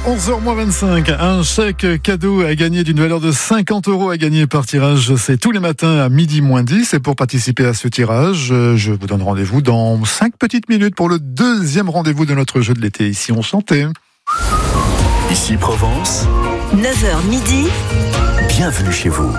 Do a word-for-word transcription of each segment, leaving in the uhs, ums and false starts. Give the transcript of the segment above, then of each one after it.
onze heures moins vingt-cinq, un chèque cadeau à gagner d'une valeur de cinquante euros à gagner par tirage. C'est tous les matins à midi moins dix. Et pour participer à ce tirage, je vous donne rendez-vous dans cinq petites minutes pour le deuxième rendez-vous de notre jeu de l'été. Ici, on chantait. Ici Provence. neuf heures midi. Bienvenue chez vous.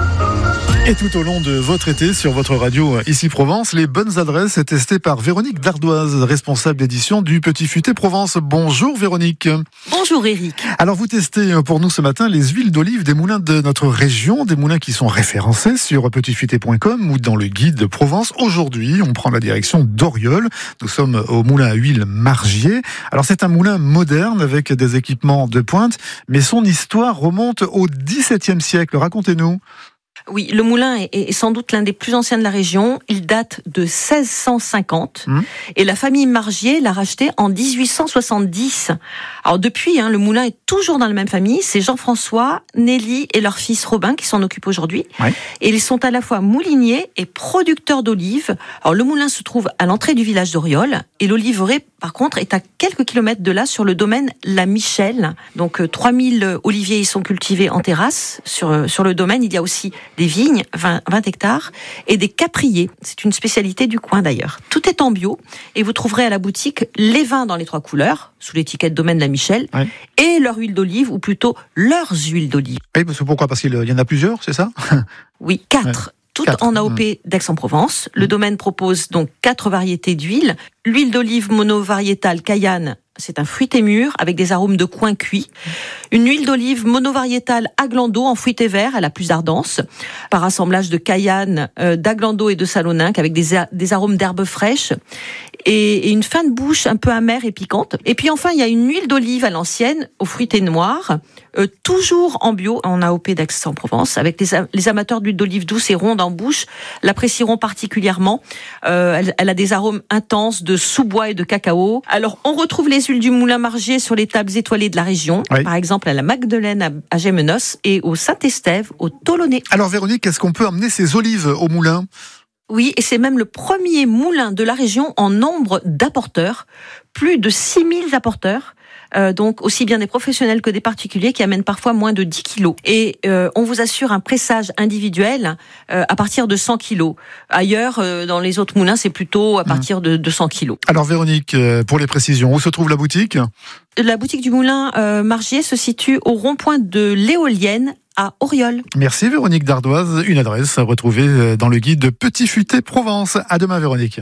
Et tout au long de votre été, sur votre radio Ici Provence, les bonnes adresses testées par Véronique Dardoise, responsable d'édition du Petit Futé Provence. Bonjour Véronique. Bonjour Eric. Alors vous testez pour nous ce matin les huiles d'olive des moulins de notre région, des moulins qui sont référencés sur petit futé point com ou dans le guide de Provence. Aujourd'hui, on prend la direction d'Oriol. Nous sommes au moulin à huile Margier. Alors c'est un moulin moderne avec des équipements de pointe, mais son histoire remonte au dix-septième siècle. Racontez-nous. Oui, le moulin est, est sans doute l'un des plus anciens de la région. Il date de seize cent cinquante mmh. et la famille Margier l'a racheté en dix-huit cent soixante-dix. Alors depuis, hein, le moulin est toujours dans la même famille. C'est Jean-François, Nelly et leur fils Robin qui s'en occupent aujourd'hui. Ouais. Et ils sont à la fois mouliniers et producteurs d'olives. Alors le moulin se trouve à l'entrée du village d'Oriol et l'oliveraie, par contre, est à quelques kilomètres de là sur le domaine La Michelle. Donc euh, trois mille oliviers y sont cultivés en terrasse. Sur, sur le domaine, il y a aussi des vignes, vingt, vingt hectares, et des capriers. C'est une spécialité du coin d'ailleurs. Tout est en bio, et vous trouverez à la boutique les vins dans les trois couleurs, sous l'étiquette Domaine La Michelle, oui. et leur huile d'olive, ou plutôt leurs huiles d'olive. Oui, parce que pourquoi ? Parce qu'il y en a plusieurs, c'est ça ? Oui, quatre. Ouais. Toutes quatre. En A O P d'Aix-en-Provence. Le domaine propose donc quatre variétés d'huile. L'huile d'olive monovariétale Cayenne, c'est un fruité mûr avec des arômes de coin cuit. Une huile d'olive monovariétale Aglando en fruité vert, elle a plus d'ardence, par assemblage de Cayenne, euh, d'Aglando et de Saloninque avec des, a- des arômes d'herbes fraîches et, et une fin de bouche un peu amère et piquante. Et puis enfin, il y a une huile d'olive à l'ancienne au fruité noir, euh, toujours en bio en A O P d'Aix-en-Provence, avec les, a- les amateurs d'huile d'olive douce et ronde en bouche l'apprécieront particulièrement. Euh, elle, elle a des arômes intenses de sous-bois et de cacao. Alors, on retrouve les huiles du moulin Margier sur les tables étoilées de la région, oui. par exemple à la Magdeleine à, à Gémenos et au Saint-Estève au Tolonnais. Alors Véronique, est-ce qu'on peut emmener ces olives au moulin ? Oui, et c'est même le premier moulin de la région en nombre d'apporteurs, plus de six mille apporteurs. Euh, donc aussi bien des professionnels que des particuliers qui amènent parfois moins de dix kilos. Et euh, on vous assure un pressage individuel euh, à partir de cent kilos. Ailleurs, euh, dans les autres moulins, c'est plutôt à partir de, de cent kilos. Alors Véronique, euh, pour les précisions, où se trouve la boutique ? La boutique du moulin euh, Margier se situe au rond-point de l'Éolienne à Oriol. Merci Véronique Dardoise. Une adresse à retrouver dans le guide de Petit Futé Provence. À demain Véronique.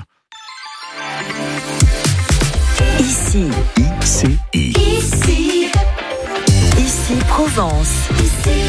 Ici. I C I. Ici. Ici Provence. Ici.